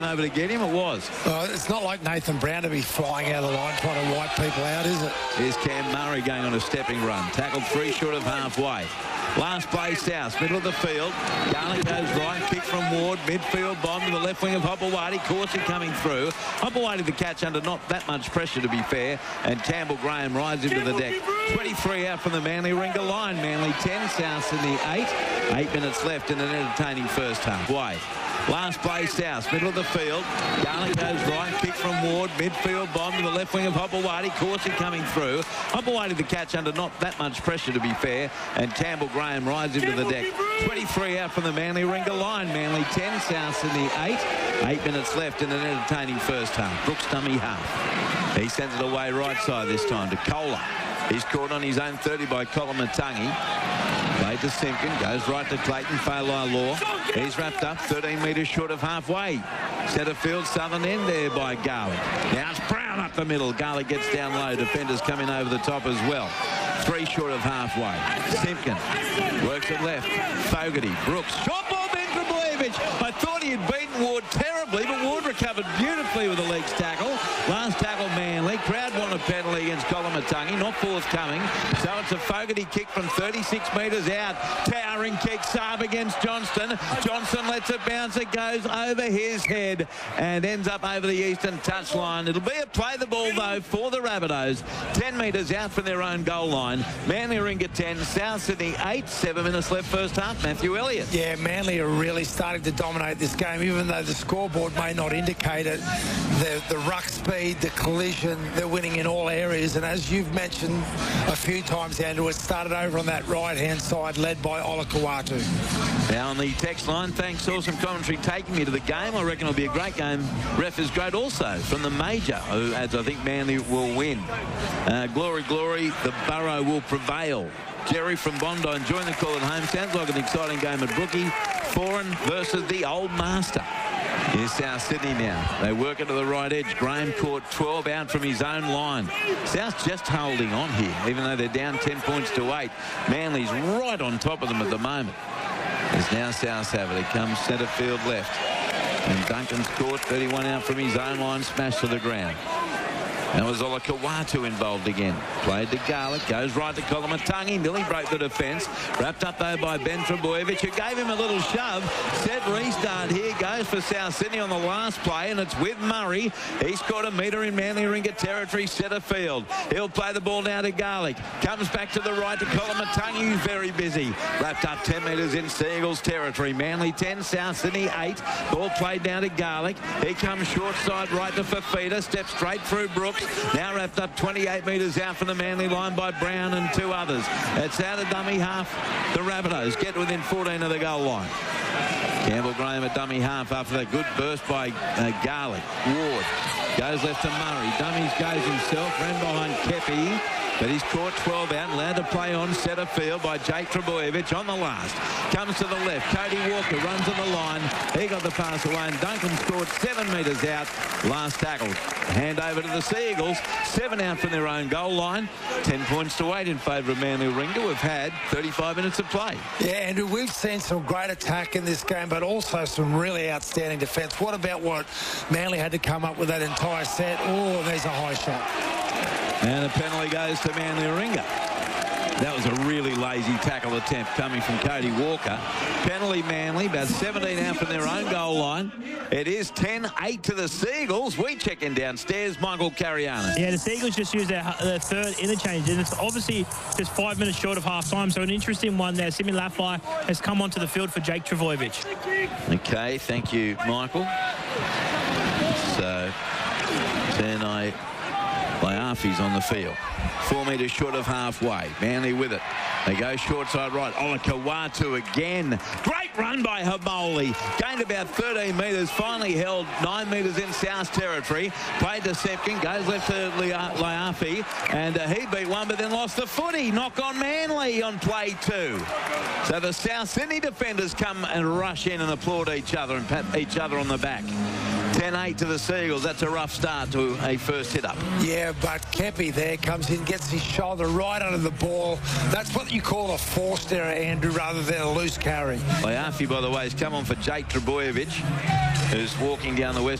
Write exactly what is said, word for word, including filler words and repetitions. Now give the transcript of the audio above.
over to get him, it was. Uh, it's not like Nathan Brown to be flying out of the line trying to wipe people out, is it? Here's Cam Murray going on a stepping run. Tackled three short of halfway. Last play, South, middle of the field. Garlick goes right, kick from Ward, midfield bomb to the left wing of Hopewadi. Corsi coming through. Hopewadi the catch under not that much pressure, to be fair, and Campbell Graham rides into the deck. twenty-three out from the Manly Ringer line. Manly ten, South in the eight. Eight minutes left in an entertaining first half. Way. Last play, South, middle of the field. Garlick goes right, kick from Ward, midfield bomb to the left wing of Hopewadi. Corsi coming through. Hopewadi the catch under not that much pressure, to be fair, and Campbell Graham rides into the deck. twenty-three out from the Manly Ringer line. Manly ten, South in the eight. Eight minutes left in an entertaining first half. Brooks dummy half. He sends it away right side this time to Kohler. He's caught on his own thirty by Kolomatangi. Played to Simpkin, goes right to Clayton Failai Law. He's wrapped up thirteen metres short of halfway. Centre field, southern end there by Garlick. Now it's Brown up the middle. Garlick gets down low. Defenders coming over the top as well. Three short of halfway. Simpkin works it left. Fogarty, Brooks. Short ball, Ben Trebojevic. I thought he had beaten Ward terribly, but Ward recovered beautifully with the legs tackle. Last tackle, Manly. Crowd want a penalty against Kolomatangi. Not forthcoming. So it's a Fogarty kick from thirty-six metres out. Towering kick, Saab against Johnston. Johnston lets it bounce. It goes over his head and ends up over the eastern touchline. It'll be a play the ball, though, for the Rabbitohs. ten metres out from their own goal line. Manly Ringer ten, South Sydney eight. Seven minutes left first half. Matthew Elliott. Yeah, Manly are really starting to dominate this game, even though the scoreboard may not indicate it. The, the ruck speed, the collision, they're winning in all areas. And as you've mentioned a few times, Andrew, it started over on that right-hand side, led by Olakau'atu. Now on the text line, thanks, awesome commentary taking me to the game. I reckon it'll be a great game. Ref is great also from the Major, who adds I think Manly will win. Uh, glory, glory, the Burrow will prevail. Jerry from Bondi enjoying the call at home. Sounds like an exciting game at Brookie. Foreign versus the Old Master. Here's South Sydney now. They work it to the right edge. Graham caught twelve out from his own line. South's just holding on here, even though they're down ten points to eight. Manly's right on top of them at the moment. As now South have it. It comes centre field left. And Duncan's caught thirty-one out from his own line, smashed to the ground. That was Olakau'atu involved again. Played to Garlick, goes right to Kolomatangi, nearly broke the defence. Wrapped up though by Ben Trebojevic, who gave him a little shove. Set restart here, goes for South Sydney on the last play, and it's with Murray. He's caught a metre in Manly Ringer territory, centre field. He'll play the ball now to Garlick. Comes back to the right to Kolomatangi, who's very busy. Wrapped up ten metres in Seagulls territory. Manly ten, South Sydney eight. Ball played down to Garlick. He comes short side right to Fafita, steps straight through Brooks. Now wrapped up twenty-eight metres out from the Manly line by Brown and two others. It's out of dummy half. The Rabbitohs get within fourteen of the goal line. Campbell Graham at dummy half after that good burst by uh, Garlick. Ward goes left to Murray. Dummies goes himself. Ran behind Kepi. But he's caught twelve out and allowed to play on centre field by Jake Trebojevic on the last. Comes to the left. Cody Walker runs on the line. He got the pass away and Duncan scored seven metres out. Last tackle. Hand over to the Seagulls. Seven out from their own goal line. Ten points to eight in favour of Manly Ringer. We've had thirty-five minutes of play. Yeah, Andrew, we've seen some great attack in this game, but also some really outstanding defence. What about what Manly had to come up with that entire set? Oh, there's a high shot. And a penalty goes to Manly Ringer. That was a really lazy tackle attempt coming from Cody Walker. Penalty Manly, about seventeen out from their own goal line. It is ten eight to the Seagulls. We check in downstairs, Michael Carianis. Yeah, the Seagulls just used their, their third interchange, and it's obviously just five minutes short of half-time, so an interesting one there. Simi Lafai has come onto the field for Jake Trebojevic. Okay, thank you, Michael. So, then I... Laiafi's on the field. Four metres short of halfway. Manly with it. They go short side right. Olakau'atu again. Great run by Hamoli. Gained about thirteen metres. Finally held nine metres in South territory. Played to Sepkin. Goes left to Laiafi. And uh, he beat one but then lost the footy. Knock on Manly on play two. So the South Sydney defenders come and rush in and applaud each other and pat each other on the back. ten eight to the Seagulls. That's a rough start to a first hit-up. Yeah, but Kepi there comes in, gets his shoulder right under the ball. That's what you call a forced error, Andrew, rather than a loose carry. Laiafi, by the way, has come on for Jake Trebojevic. who's walking down the west